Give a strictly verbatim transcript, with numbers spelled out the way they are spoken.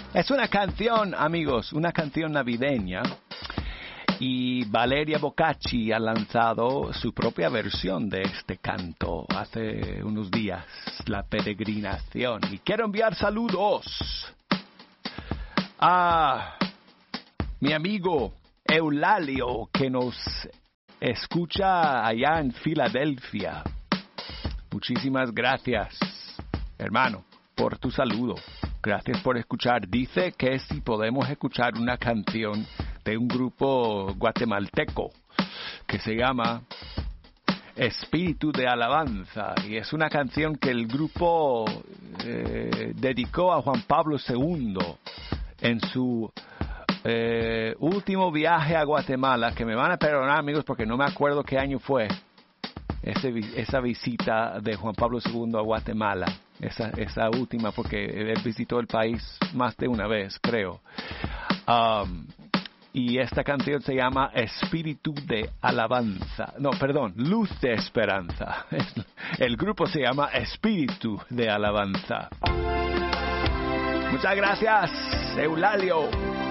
Es una canción, amigos, una canción navideña. Y Valeria Boccacci ha lanzado su propia versión de este canto hace unos días, La Peregrinación. Y quiero enviar saludos a mi amigo Eulalio, que nos escucha allá en Filadelfia. Muchísimas gracias, hermano, por tu saludo. Gracias por escuchar. Dice que si podemos escuchar una canción de un grupo guatemalteco que se llama Espíritu de Alabanza, y es una canción que el grupo eh, dedicó a Juan Pablo segundo en su eh, último viaje a Guatemala, que me van a perdonar, amigos, porque no me acuerdo qué año fue ese, esa visita de Juan Pablo segundo a Guatemala, esa, esa última, porque él visitó el país más de una vez, creo. Um, Y esta canción se llama Espíritu de Alabanza. No, perdón, Luz de Esperanza. El grupo se llama Espíritu de Alabanza. Muchas gracias, Eulalio.